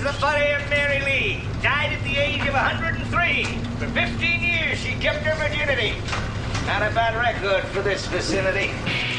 is the body of Mary Lee. Died at the age of 103. For 15 years, she kept her virginity. Not a bad record for this vicinity.